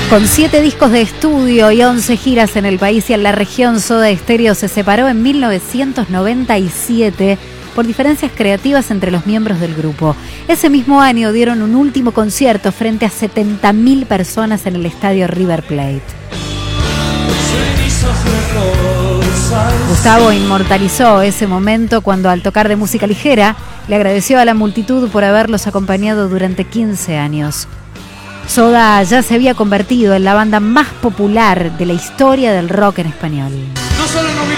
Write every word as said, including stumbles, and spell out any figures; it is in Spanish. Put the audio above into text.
Con siete discos de estudio y once giras en el país y en la región, Soda Stereo se separó en mil novecientos noventa y siete por diferencias creativas entre los miembros del grupo. Ese mismo año dieron un último concierto frente a setenta mil personas en el estadio River Plate. Gustavo inmortalizó ese momento cuando, al tocar de música ligera, le agradeció a la multitud por haberlos acompañado durante quince años. Soda ya se había convertido en la banda más popular de la historia del rock en español. No solo no